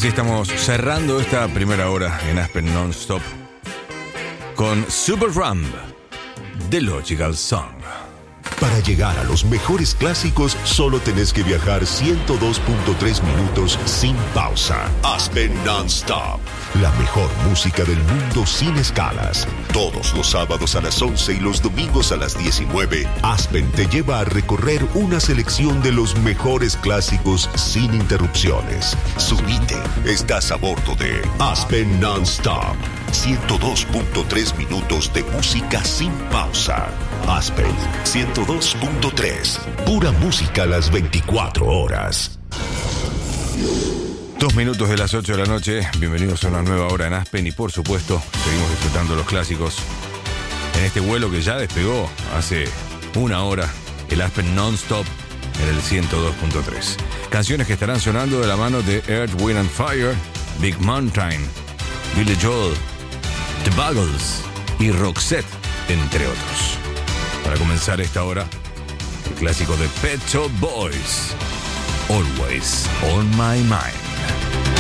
Así estamos cerrando esta primera hora en Aspen Non-Stop con Super Rump, The Logical Song. Para llegar a los mejores clásicos, solo tenés que viajar 102.3 minutos sin pausa. Aspen Non-Stop. La mejor música del mundo sin escalas. Todos los sábados a las 11 y los domingos a las 19, Aspen te lleva a recorrer una selección de los mejores clásicos sin interrupciones. Subite, estás a bordo de Aspen Non-Stop. 102.3 minutos de música sin pausa. Aspen 102.3. Pura música a las 24 horas. 2 minutos de las 8 de la noche. Bienvenidos a una nueva hora en Aspen y por supuesto seguimos disfrutando los clásicos en este vuelo que ya despegó hace una hora, el Aspen Non-Stop en el 102.3. Canciones que estarán sonando de la mano de Earth, Wind and Fire, Big Mountain, Billy Joel, The Buggles y Roxette, entre otros. Para comenzar esta hora, el clásico de Pet Shop Boys, Always on My Mind.